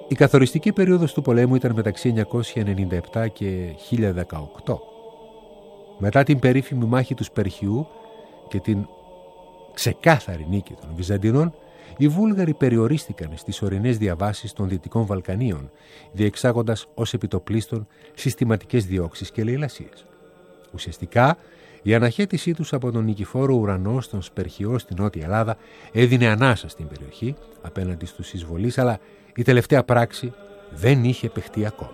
Η καθοριστική περίοδος του πολέμου ήταν μεταξύ 997 και 1018. Μετά την περίφημη μάχη του Σπερχιού και την ξεκάθαρη νίκη των Βυζαντινών, οι Βούλγαροι περιορίστηκαν στις ορεινές διαβάσεις των Δυτικών Βαλκανίων, διεξάγοντας ως επιτοπλίστων συστηματικές διώξεις και λαιλασίες. Ουσιαστικά, η αναχέτησή τους από τον νικηφόρο ουρανό στον Σπερχιό στην Νότια Ελλάδα έδινε ανάσα στην περιοχή απέναντι στους εισβολείς, αλλά η τελευταία πράξη δεν είχε παιχτεί ακόμη.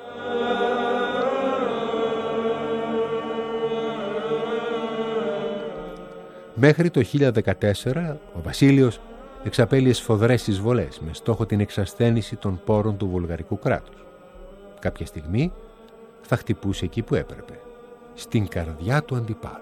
Μέχρι το 1014 ο Βασίλειος εξαπέλυε σφοδρές εισβολές με στόχο την εξασθένιση των πόρων του βουλγαρικού κράτους. Κάποια στιγμή θα χτυπούσε εκεί που έπρεπε, στην καρδιά του αντιπάλου.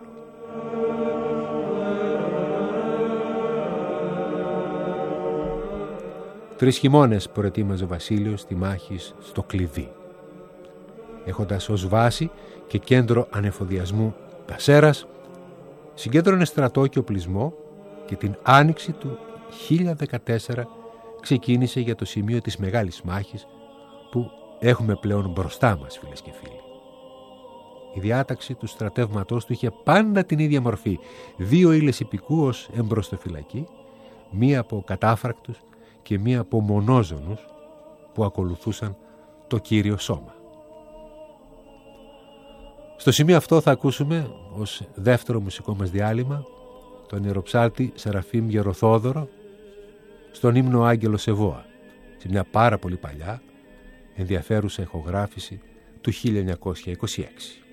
Τρεις χειμώνες προετοίμαζε ο Βασίλειος στη μάχη στο Κλειδί, έχοντας ως βάση και κέντρο ανεφοδιασμού τα Σέρας, συγκέντρωνε στρατό και οπλισμό και την άνοιξη του 1014 ξεκίνησε για το σημείο της μεγάλης μάχης που έχουμε πλέον μπροστά μας, φίλες και φίλοι. Η διάταξη του στρατεύματός του είχε πάντα την ίδια μορφή. 2 ύλες υπηκού ως εμπροστοφυλακή, μία από κατάφρακτους και μία από μονόζωνους που ακολουθούσαν το κύριο σώμα. Στο σημείο αυτό θα ακούσουμε ως δεύτερο μουσικό μας διάλειμμα τον ιεροψάλτη Σεραφείμ Γεροθόδωρο στον ύμνο Άγγελος Εβώα, σε μια πάρα πολύ παλιά ενδιαφέρουσα ηχογράφηση του 1926.